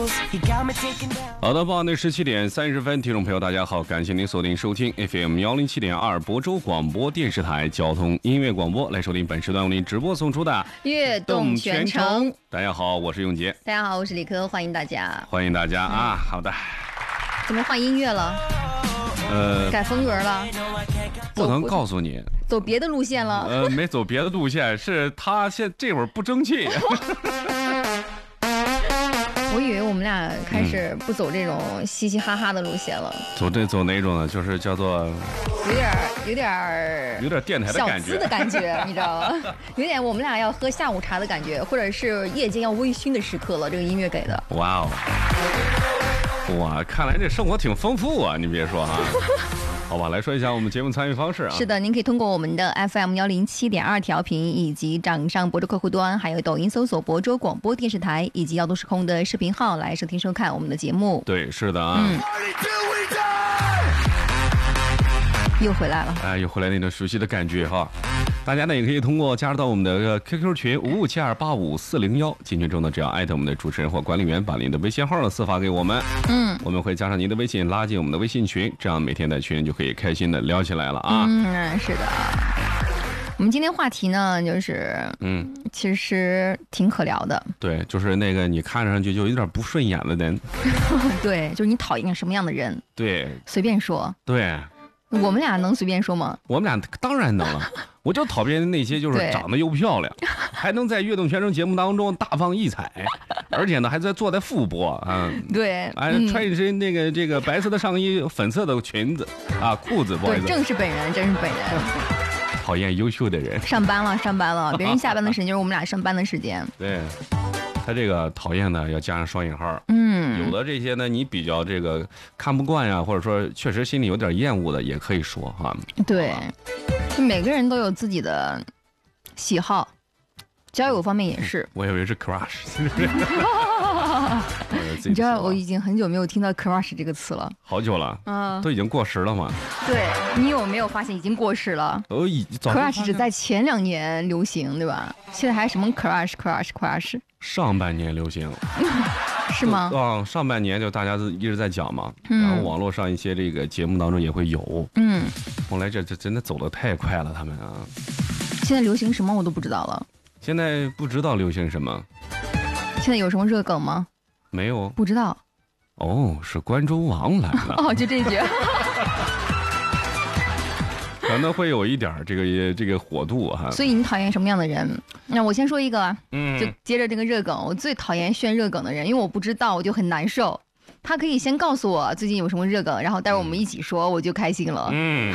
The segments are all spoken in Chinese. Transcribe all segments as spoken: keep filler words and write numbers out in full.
好的，傍晚的十七点三十分，听众朋友大家好，感谢您锁定收听 F M 幺零七点二亳州广播电视台交通音乐广播，来收听本时段为您直播送出的悦动全程。 大家好，我是永杰。 大家好，我是李科，欢迎大家。 欢迎大家啊！好的。 怎么换音乐了？ 呃， 改风格了？ 不能告诉你。 走别的路线了？ 呃，没走别的路线，是他现这会儿不争气。 我以为我们俩开始不走这种嘻嘻哈哈的路线了。 走这走哪种呢？就是叫做有点有点有点电台的感觉， 小资的感觉，你知道吗？有点我们俩要喝下午茶的感觉，或者是夜间要微醺的时刻了。这个音乐给的。 哇哦，哇，看来这生活挺丰富啊！你别说哈。好吧，来说一下我们节目参与方式啊。 是的，您可以通过我们的 F M 幺零七点二调频，以及掌上亳州客户端，还有抖音搜索亳州广播电视台，以及摇动时空的视频号来收听收看我们的节目。 对，是的啊。 嗯。又回来了， 哎，又回来那种熟悉的感觉哈。大家呢也可以通过加入到我们的 Q Q 群五五七二八五四零幺，进群中呢只要艾特我们的主持人或管理员，把您的微信号呢私发给我们， 嗯， 我们会加上您的微信拉进我们的微信群，这样每天在群就可以开心的聊起来了啊。 嗯，是的。我们今天话题呢，就是嗯，其实挺可聊的。 对，就是那个你看上去就有点不顺眼的人。 对，就是你讨厌什么样的人？ 对， 随便说。 对。 我们俩能随便说吗？ 我们俩当然能了，我就讨厌那些就是长得又漂亮，还能在悦动全程节目当中大放异彩，而且呢还在坐在副播啊。 对， 哎，穿一身那个这个白色的上衣，粉色的裙子啊，裤子，不好意思， 对，正是本人，真是本人。 讨厌优秀的人。 上班了，上班了，别人下班的时间就是我们俩上班的时间。 对。他这个讨厌呢要加上双引号， 嗯， 有的这些呢你比较这个看不惯呀，或者说确实心里有点厌恶的，也可以说哈。 对，每个人都有自己的喜好，交友方面也是。 我以为是 crush， 你知道我已经很久没有听到 crush 这个词了， 好久了， 嗯， 都已经过时了嘛。 对，你有没有发现已经过时了？ 哦，已 crush 只在前两年流行，对吧？现在还什么 crush crush crush？ 上半年流行， 是吗？ 啊，上半年就大家一直在讲嘛，嗯、然后网络上一些这个节目当中也会有， 嗯， 后来这这真的走得太快了，他们啊。 现在流行什么我都不知道了。 现在不知道流行什么。 现在有什么热梗吗？ 没有， 不知道。 哦，是关州王来了。 哦，就这句。 可能会有一点这个这个火度哈。 所以你讨厌什么样的人？那我先说一个， 嗯， 就接着这个热梗，我最讨厌炫热梗的人，因为我不知道我就很难受。他可以先告诉我最近有什么热梗，然后待会儿我们一起说，我就开心了。 嗯，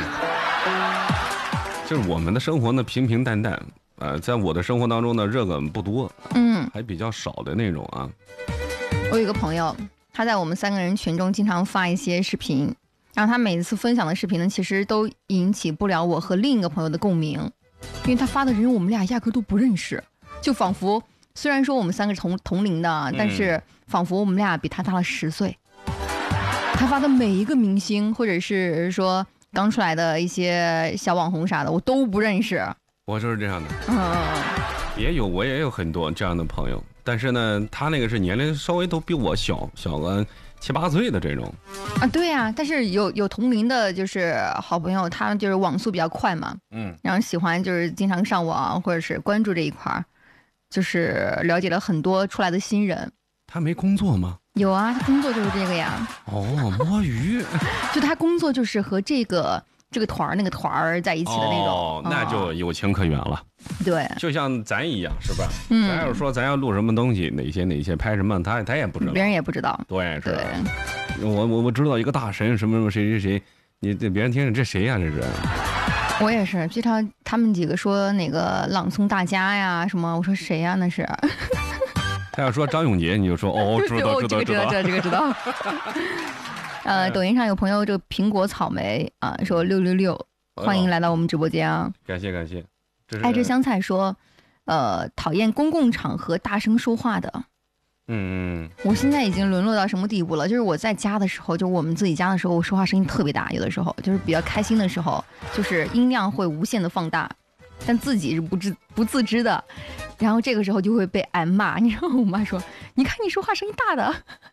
就是我们的生活呢平平淡淡，呃，在我的生活当中呢热梗不多， 嗯， 还比较少的那种啊。 我有一个朋友，他在我们三个人群中经常发一些视频。然后他每次分享的视频呢，其实都引起不了我和另一个朋友的共鸣，因为他发的人我们俩压根都不认识，就仿佛虽然说我们三个是同同龄的，但是仿佛我们俩比他大了十岁。他发的每一个明星，或者是说刚出来的一些小网红啥的，我都不认识。 我就是这样的， 嗯， 也有我也有很多这样的朋友，但是呢，他那个是年龄稍微都比我小小个七八岁的这种啊，对呀、啊，但是有有同龄的，就是好朋友，他就是网速比较快嘛， 嗯， 然后喜欢就是经常上网或者是关注这一块儿，就是了解了很多出来的新人。 他没工作吗？ 有啊，他工作就是这个呀。 哦，摸鱼。 就他工作就是和这个这个团儿那个团儿在一起的那种。 哦，那就有情可原了。 对， 就像咱一样，是吧？ 嗯， 咱要是说咱要录什么东西，哪些哪些拍什么，他他也不知道， 别人也不知道。 对，是。 对， 我我我知道一个大神什么什么谁谁谁，你这别人听着这谁呀、啊？这是。 我也是，经常他们几个说哪个朗诵大家呀什么，我说谁呀、啊、那是。 他要说张永杰，你就说哦，知道知道知道， 这个知道这个知道。呃，抖音上有朋友这个苹果草莓啊说六六六，欢迎来到我们直播间啊！ 感谢感谢。 爱吃香菜说，呃，讨厌公共场合大声说话的。 嗯嗯。 我现在已经沦落到什么地步了？就是我在家的时候，就我们自己家的时候，我说话声音特别大，有的时候就是比较开心的时候，就是音量会无限的放大，但自己是不知不自知的。然后这个时候就会被挨骂，你知道我妈说：“你看你说话声音大的。”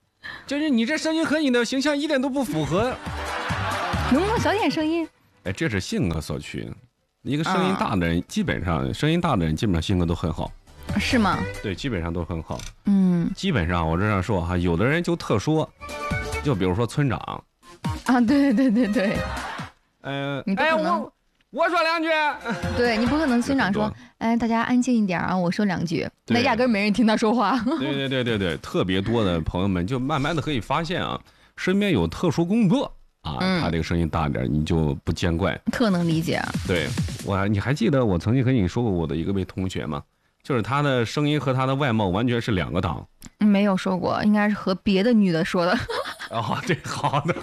就是你这声音和你的形象一点都不符合。 能不能小点声音？ 哎，这是性格所趋。一个声音大的人，基本上声音大的人基本上性格都很好。 是吗？ 对，基本上都很好。 嗯， 基本上我这样说哈，有的人就特说，就比如说村长。 啊，对对对对。 呃， 你不可能。 哎我我说两句。 对你不可能村长说，哎，大家安静一点啊，我说两句，那压根没人听他说话。 对对对对对，特别多的朋友们就慢慢的可以发现啊，身边有特殊工作啊，嗯、他这个声音大点，你就不见怪。 特能理解。 对我，你还记得我曾经和你说过我的一个位同学吗？就是他的声音和他的外貌完全是两个档。 没有说过，应该是和别的女的说的。 哦，对，好的。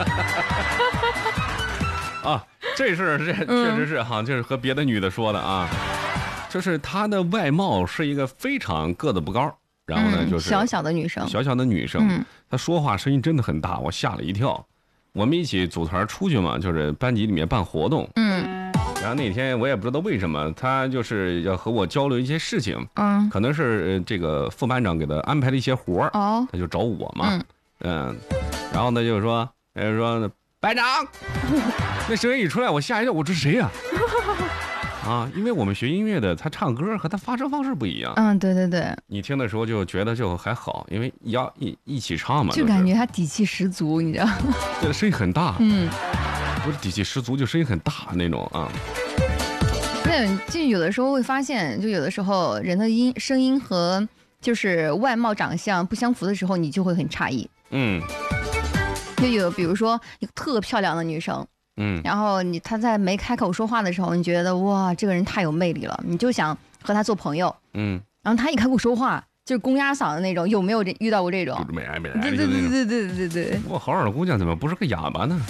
啊，这事这确实是哈，这是和别的女的说的啊。就是她的外貌是一个非常个子不高，然后呢、嗯、就是小小的女生， 小小的女生，嗯、她说话声音真的很大，我吓了一跳。我们一起组团出去嘛，就是班级里面办活动，嗯，然后那天我也不知道为什么，她就是要和我交流一些事情，嗯，可能是这个副班长给她安排了一些活儿，哦，她就找我嘛，嗯，嗯然后呢就是说，呃说班长。那声音一出来，我吓一跳，我这谁呀、啊？啊，因为我们学音乐的，他唱歌和他发声方式不一样。 嗯，对对对。 你听的时候就觉得就还好，因为要一一起唱嘛， 就感觉他底气十足，你知道？ 对，声音很大。嗯，不是底气十足，就声音很大那种啊。 那就有的时候会发现，就有的时候人的音声音和就是外貌长相不相符的时候，你就会很诧异。嗯。就有比如说一个特漂亮的女生，嗯，然后你她在没开口说话的时候，你觉得哇，这个人太有魅力了，你就想和她做朋友，嗯，然后她一开口说话就是公鸭嗓的那种，有没有这遇到过这种？ 没来没来， 对对对对对对对。 我好好的姑娘怎么不是个哑巴呢？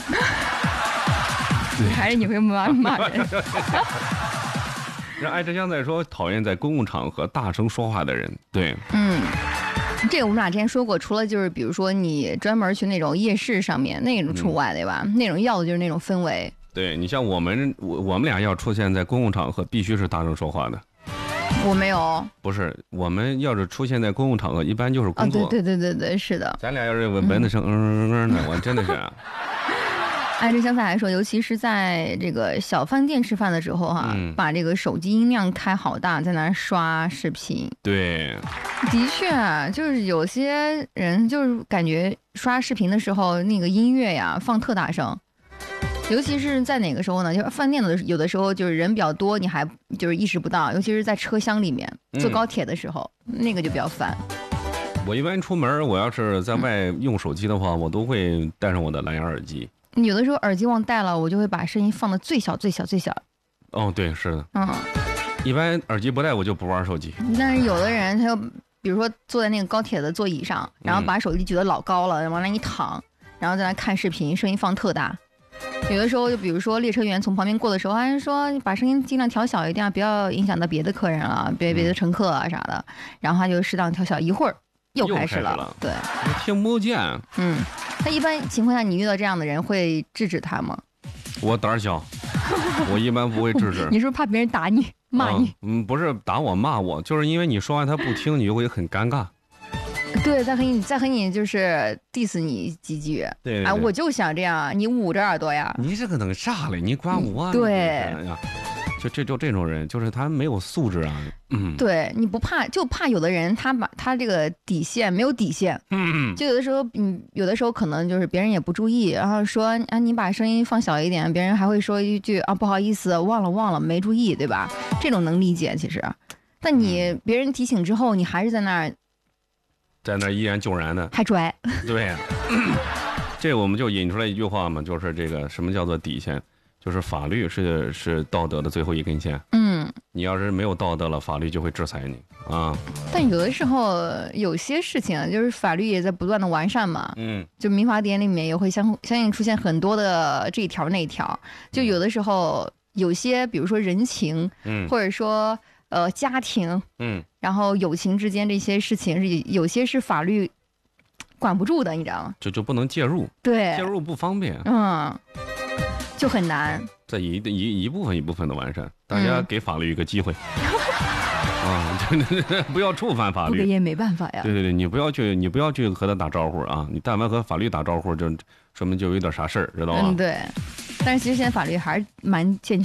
还是你会骂骂人？ 让爱之香在说讨厌在公共场合大声说话的人，对， 嗯。这个我们俩之前说过，除了就是比如说你专门去那种夜市上面那种除外，对吧？嗯、那种要的就是那种氛围。 对你像我们我我们俩要出现在公共场合，必须是大声说话的。 我没有。 不是，我们要是出现在公共场合，一般就是工作。 哦、对对对对对，是的。 咱俩要是闻的声嗯嗯嗯的，我真的是。 爱之香菜还说，尤其是在这个小饭店吃饭的时候哈、啊嗯，把这个手机音量开好大，在那儿刷视频。 对， 的确啊，就是有些人就是感觉刷视频的时候，那个音乐呀放特大声，尤其是在哪个时候呢？就是饭店的有的时候就是人比较多，你还就是意识不到，尤其是在车厢里面坐高铁的时候，嗯、那个就比较烦。 我一般出门，我要是在外用手机的话，嗯、我都会带上我的蓝牙耳机。 有的时候耳机忘带了，我就会把声音放的最小最小最小。 哦，对，是的。嗯，一般耳机不带我就不玩手机。 但是有的人他又比如说坐在那个高铁的座椅上，然后把手机举得老高了，往那一躺，然后在那看视频，声音放特大。有的时候就比如说列车员从旁边过的时候，还是说把声音尽量调小一点，不要影响到别的客人了，别别的乘客啊啥的。然后他就适当调小，一会儿又开始了。始了对， 听不见。 嗯。那一般情况下，你遇到这样的人会制止他吗？ 我胆儿小，我一般不会制止。 你是不是怕别人打你、骂你？ 嗯，不是打我骂我，就是因为你说完他不听，你就会很尴尬。 对，再和你再和你就是 diss 你几句。 对, 对, 对， 哎，我就想这样，你捂着耳朵呀。 你这个能啥嘞？你管我、啊嗯？ 对。 就这就这种人，就是他没有素质啊。嗯， 对，你不怕，就怕有的人他把他这个底线没有底线。嗯，就有的时候，嗯，有的时候可能就是别人也不注意，然后说啊，你把声音放小一点，别人还会说一句啊，不好意思，忘了忘了，没注意，对吧？这种能理解其实，但你别人提醒之后，你还是在那儿， 在那儿依然救然的， 还拽。 对、啊，这我们就引出来一句话嘛，就是这个什么叫做底线？就是法律是是道德的最后一根线。嗯，你要是没有道德了，法律就会制裁你啊。 但有的时候有些事情就是法律也在不断的完善嘛。嗯，就民法典里面也会相相应出现很多的这一条那一条。就有的时候有些比如说人情，嗯，或者说呃家庭，嗯，然后友情之间这些事情是有些是法律管不住的，你知道吗？ 就就不能介入。 对， 介入不方便。 嗯。就很难， 在一一一部分一部分的完善，大家给法律一个机会。 嗯、 啊，不要触犯法律。 不给也没办法呀。 对对对，你不要去，你不要去和他打招呼啊！你但凡和法律打招呼，就说明就有点啥事儿，知道吗？ 嗯，对。但是其实现在法律还是蛮健全。